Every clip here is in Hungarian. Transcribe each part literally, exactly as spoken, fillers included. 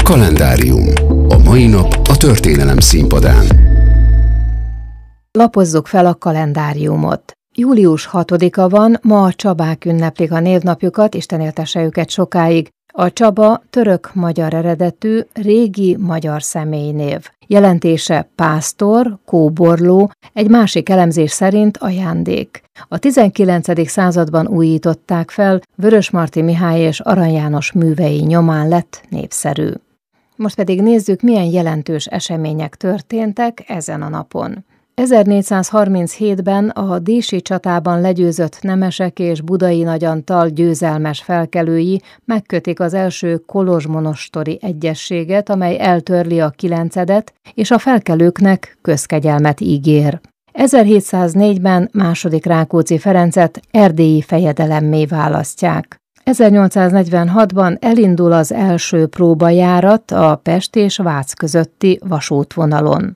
Kalendárium. A mai nap a történelem színpadán. Lapozzuk fel a kalendáriumot. július hatodika van, ma a Csabák ünneplik a névnapjukat, Isten éltesse őket sokáig. A Csaba török-magyar eredetű, régi magyar személynév. Jelentése pásztor, kóborló, egy másik elemzés szerint ajándék. A tizenkilencedik században újították fel, Vörösmarty Mihály és Arany János művei nyomán lett népszerű. Most pedig nézzük, milyen jelentős események történtek ezen a napon. ezernégyszázharminchétben a Dési csatában legyőzött nemesek és Budai Nagy Antal győzelmes felkelői megkötik az első kolozsmonostori egyezséget, amely eltörli a kilencedet, és a felkelőknek közkegyelmet ígér. ezerhétszáznégyben második Rákóczi Ferencet erdélyi fejedelemmé választják. ezernyolcszáznegyvenhatban elindul az első próbajárat a Pest és Vác közötti vasútvonalon.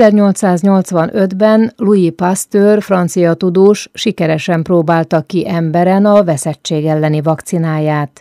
ezernyolcszáznyolcvanötben Louis Pasteur, francia tudós, sikeresen próbálta ki emberen a veszettség elleni vakcináját.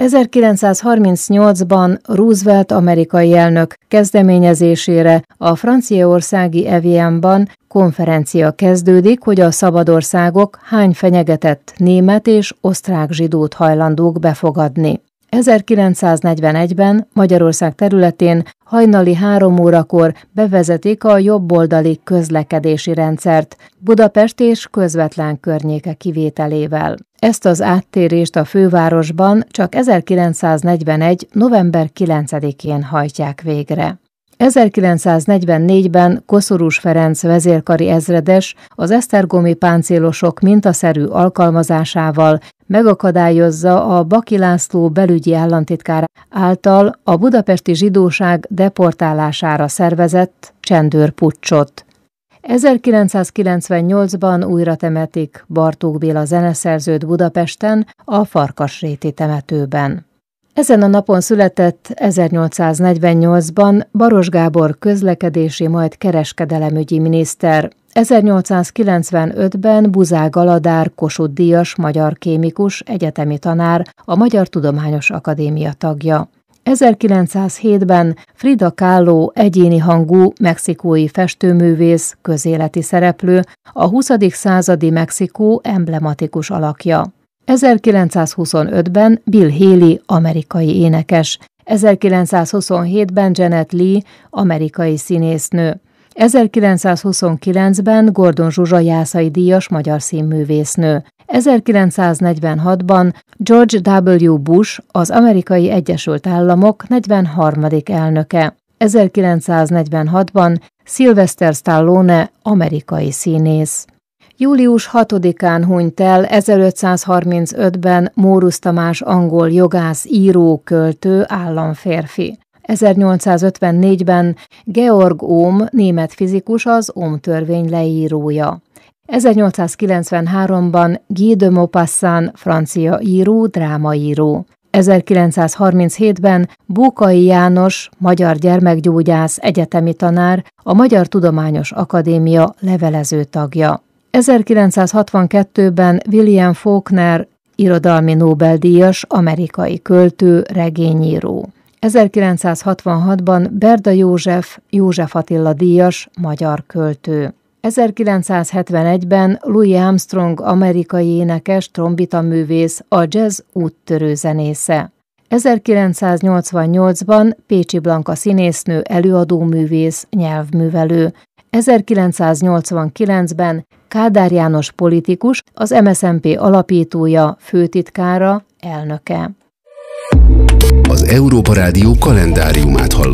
ezerkilencszázharmincnyolcban Roosevelt amerikai elnök kezdeményezésére a franciaországi Evianban konferencia kezdődik, hogy a szabadországok hány fenyegetett német és osztrák zsidót hajlandók befogadni. ezerkilencszáznegyvenegyben Magyarország területén hajnali három órakor bevezetik a jobboldali közlekedési rendszert, Budapest és közvetlen környéke kivételével. Ezt az áttérést a fővárosban csak ezerkilencszáznegyvenegy. november kilencedikén hajtják végre. ezerkilencszáznegyvennégyben Koszorús Ferenc vezérkari ezredes az esztergomi páncélosok mintaszerű alkalmazásával megakadályozza a Baki László belügyi államtitkár által a budapesti zsidóság deportálására szervezett csendőrpuccsot. ezerkilencszázkilencvennyolcban újra temetik Bartók Béla zeneszerzőt Budapesten, a Farkasréti temetőben. Ezen a napon született ezernyolcszáznegyvennyolcban Baros Gábor közlekedési, majd kereskedelemügyi miniszter. ezernyolcszázkilencvenötben Buzák Galadár Kossuth-díjas magyar kémikus, egyetemi tanár, a Magyar Tudományos Akadémia tagja. ezerkilencszázhétben Frida Kahlo egyéni hangú mexikói festőművész, közéleti szereplő, a huszadik századi Mexikó emblematikus alakja. ezerkilencszázhuszonötben Bill Haley amerikai énekes, ezerkilencszázhuszonhétben Janet Leigh amerikai színésznő, ezerkilencszázhuszonkilencben Gordon Zsuzsa Jászai díjas magyar színművésznő, ezerkilencszáznegyvenhatban George W. Bush az Amerikai Egyesült Államok negyvenharmadik elnöke, ezerkilencszáznegyvenhatban Sylvester Stallone amerikai színész. július hatodikán hunyt el ezerötszázharmincötben Mórusz Tamás angol jogász, író, költő, államférfi. ezernyolcszázötvennégyben Georg Ohm német fizikus, az Ohm-törvény leírója. ezernyolcszázkilencvenháromban Guy de Maupassant francia író, drámaíró. ezerkilencszázharminchétben Bókai János magyar gyermekgyógyász, egyetemi tanár, a Magyar Tudományos Akadémia levelező tagja. ezerkilencszázhatvankettőben William Faulkner irodalmi Nobel-díjas amerikai költő, regényíró. ezerkilencszázhatvanhatban Berda József, József Attila díjas magyar költő. ezerkilencszázhetvenegyben Louis Armstrong amerikai énekes, trombitaművész, a jazz úttörő zenésze. ezerkilencszáznyolcvannyolcban Pécsi Blanka színésznő, előadóművész, nyelvművelő. ezerkilencszáznyolcvankilencben Kádár János politikus, az em es zé en pé alapítója, főtitkára, elnöke. Az Európa Rádió kalendáriumát hallott.